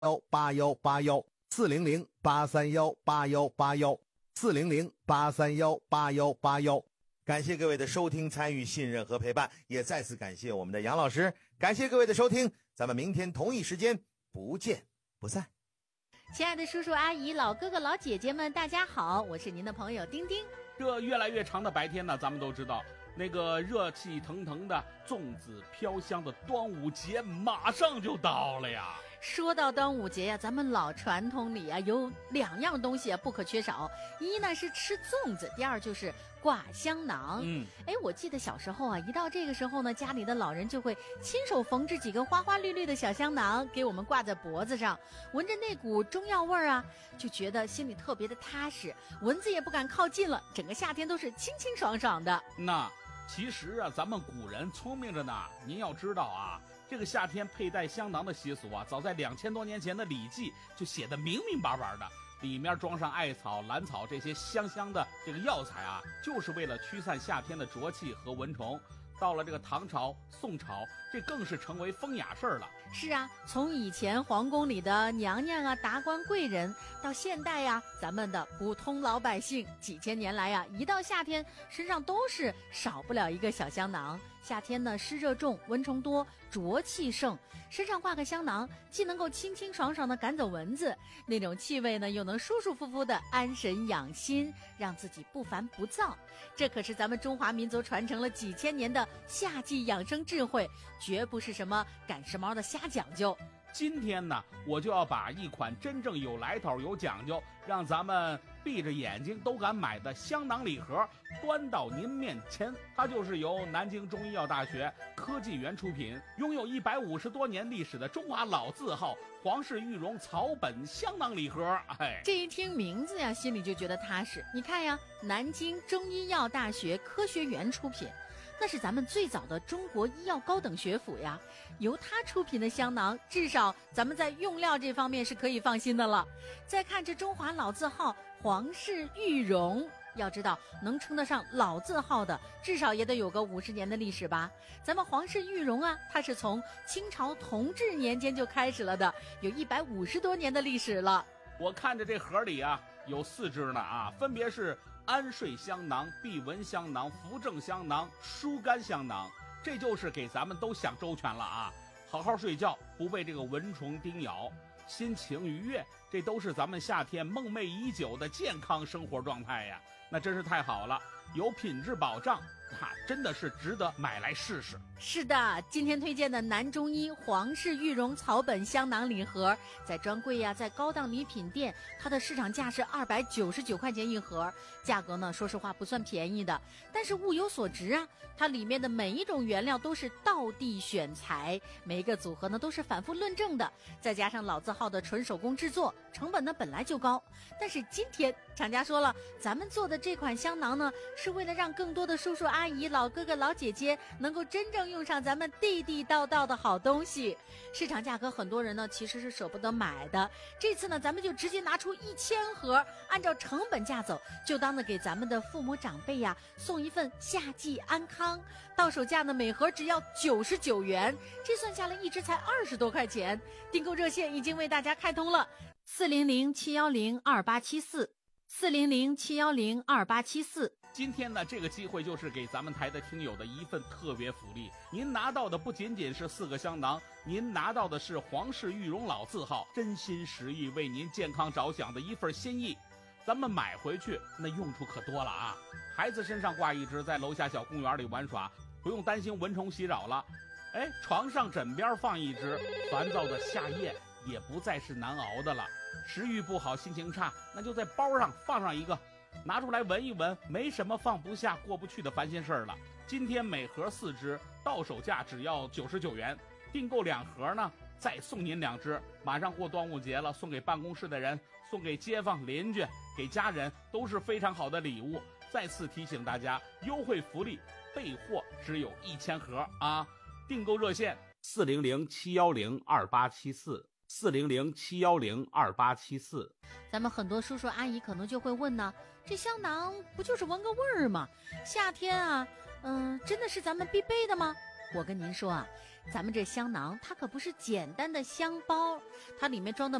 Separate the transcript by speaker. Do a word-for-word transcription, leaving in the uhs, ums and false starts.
Speaker 1: 八幺八幺四零零八三幺八幺八幺四零零八三幺八幺八幺。感谢各位的收听、参与、信任和陪伴，也再次感谢我们的杨老师。感谢各位的收听，咱们明天同一时间不见不散。
Speaker 2: 亲爱的叔叔阿姨、老哥哥老姐姐们，大家好，我是您的朋友丁丁。
Speaker 3: 这越来越长的白天呢，咱们都知道那个热气腾腾的、粽子飘香的端午节马上就到了呀。
Speaker 2: 说到端午节呀，咱们老传统里啊有两样东西啊不可缺少，一呢是吃粽子，第二就是挂香囊。嗯，哎，我记得小时候啊，一到这个时候呢，家里的老人就会亲手缝制几个花花绿绿的小香囊，给我们挂在脖子上，闻着那股中药味儿啊，就觉得心里特别的踏实，蚊子也不敢靠近了，整个夏天都是清清爽爽的。
Speaker 3: 那其实啊，咱们古人聪明着呢。您要知道啊，这个夏天佩戴香囊的习俗啊，早在两千多年前的《礼记》就写得明明白白的，里面装上艾草、兰草这些香香的这个药材啊，就是为了驱散夏天的浊气和蚊虫。到了这个唐朝、宋朝，这更是成为风雅事儿了。
Speaker 2: 是啊，从以前皇宫里的娘娘啊、达官贵人，到现代呀、啊，咱们的普通老百姓，几千年来呀、啊，一到夏天，身上都是少不了一个小香囊。夏天呢，湿热重，蚊虫多，浊气盛，身上挂个香囊，既能够清清爽爽的赶走蚊子，那种气味呢，又能舒舒服服的安神养心，让自己不烦不躁。这可是咱们中华民族传承了几千年的夏季养生智慧，绝不是什么赶时髦的瞎讲究。
Speaker 3: 今天呢，我就要把一款真正有来头、有讲究，让咱们闭着眼睛都敢买的香囊礼盒端到您面前。它就是由南京中医药大学科技园出品，拥有一百五十多年历史的中华老字号皇氏玉荣草本香囊礼盒。哎，
Speaker 2: 这一听名字呀，心里就觉得踏实。你看呀，南京中医药大学科学园出品，那是咱们最早的中国医药高等学府呀，由它出品的香囊，至少咱们在用料这方面是可以放心的了。再看这中华老字号皇氏玉荣，要知道能称得上老字号的，至少也得有个五十年的历史吧。咱们皇氏玉荣啊，它是从清朝同治年间就开始了的，有一百五十多年的历史了。
Speaker 3: 我看着这盒里啊，有四支呢啊，分别是安睡香囊、避蚊香囊、扶正香囊、疏肝香囊，这就是给咱们都想周全了啊！好好睡觉，不被这个蚊虫叮咬，心情愉悦，这都是咱们夏天梦寐已久的健康生活状态呀！那真是太好了，有品质保障，那真的是值得买来试试。
Speaker 2: 是的，今天推荐的南中医皇氏玉荣草本香囊礼盒，在专柜呀、啊，在高档礼品店，它的市场价是二百九十九块钱一盒，价格呢，说实话不算便宜的，但是物有所值啊。它里面的每一种原料都是道地选材，每一个组合呢都是反复论证的，再加上老字号的纯手工制作，成本呢本来就高。但是今天厂家说了，咱们做的这款香囊呢，是为了让更多的叔叔阿姨、老哥哥老姐姐能够真正用上咱们地地道道的好东西。市场价格很多人呢其实是舍不得买的，这次呢咱们就直接拿出一千盒，按照成本价走，就当呢给咱们的父母长辈呀送一份夏季安康。到手价呢每盒只要九十九元，这算下来一支才二十多块钱。订购热线已经为大家开通了，四零零七幺零二八七四四零零七幺零二八七四。
Speaker 3: 今天呢，这个机会就是给咱们台的听友的一份特别福利。您拿到的不仅仅是四个香囊，您拿到的是皇氏玉荣老字号真心实意为您健康着想的一份心意。咱们买回去那用处可多了啊！孩子身上挂一只，在楼下小公园里玩耍，不用担心蚊虫袭扰了。哎，床上枕边放一只，烦躁的夏夜也不再是难熬的了。食欲不好，心情差，那就在包上放上一个，拿出来闻一闻，没什么放不下过不去的烦心事儿了。今天每盒四只，到手价只要九十九元，订购两盒呢再送您两只。马上过端午节了，送给办公室的人，送给街坊邻居，给家人都是非常好的礼物。再次提醒大家，优惠福利，备货只有一千盒啊！订购热线四零零七幺零二八七四四零零七幺零二八七四。
Speaker 2: 咱们很多叔叔阿姨可能就会问呢，这香囊不就是闻个味儿吗？夏天啊，嗯、呃，真的是咱们必备的吗？我跟您说啊， 咱们这香囊它可不是简单的香包，它里面装的